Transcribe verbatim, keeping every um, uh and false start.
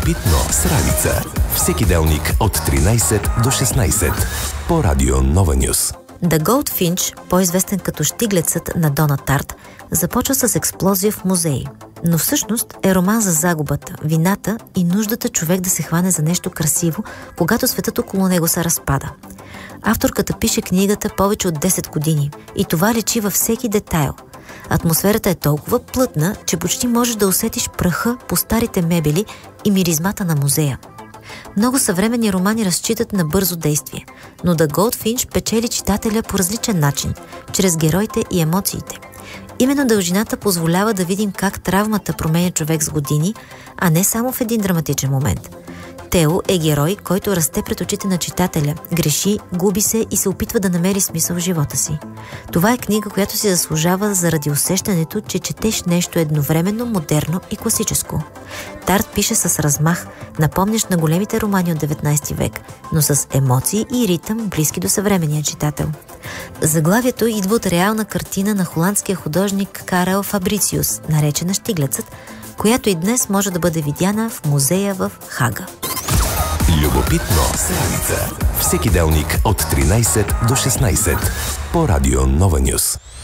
Любопитно с Ралица. Всеки делник от тринайсет до шестнайсет по Радио Нова Нюс. The Goldfinch, по-известен като Щиглецът на Дона Тарт, започва с експлозия в музей. Но всъщност е роман за загубата, вината и нуждата човек да се хване за нещо красиво, когато светът около него се разпада. Авторката пише книгата повече от десет години и това личи във всеки детайл. Атмосферата е толкова плътна, че почти можеш да усетиш праха по старите мебели и миризмата на музея. Много съвременни романи разчитат на бързо действие, но The Goldfinch печели читателя по различен начин, чрез героите и емоциите. Именно дължината позволява да видим как травмата променя човек с години, а не само в един драматичен момент. Тео е герой, който расте пред очите на читателя, греши, губи се и се опитва да намери смисъл в живота си. Това е книга, която си заслужава заради усещането, че четеш нещо едновременно модерно и класическо. Тарт пише с размах, напомнящ на големите романи от деветнайсети век, но с емоции и ритъм, близки до съвременния читател. Заглавието идва от реална картина на холандския художник Карел Фабрициус, наречена Щиглецът, която и днес може да бъде видяна в музея в Хага. Любопитно с Ралица. Всеки делник от тринайсет до шестнайсет по Радио Нова Нюс.